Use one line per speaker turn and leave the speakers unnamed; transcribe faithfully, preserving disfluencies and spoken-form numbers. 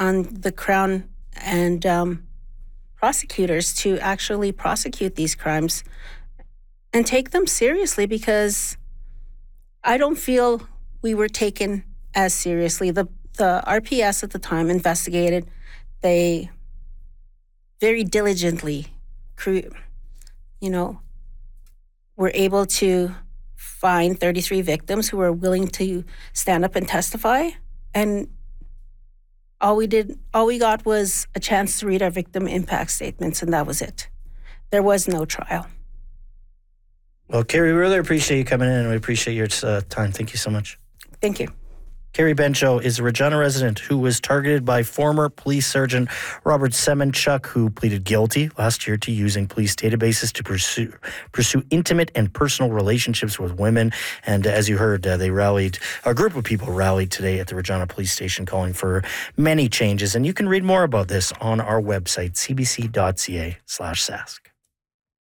on the Crown and um, prosecutors to actually prosecute these crimes and take them seriously, because I don't feel we were taken as seriously. The the R P S at the time investigated. They very diligently, cre- you know, were able to find thirty-three victims who were willing to stand up and testify. And all we did, all we got was a chance to read our victim impact statements, and that was it. There was no trial.
Well, Carrie, we really appreciate you coming in, and we appreciate your uh, time. Thank you so much.
Thank you.
Carrie Bencho is a Regina resident who was targeted by former police sergeant Robert Semenchuk, who pleaded guilty last year to using police databases to pursue pursue intimate and personal relationships with women. And as you heard, uh, they rallied, a group of people rallied today at the Regina Police Station calling for many changes. And you can read more about this on our website, c b c dot c a slash sask.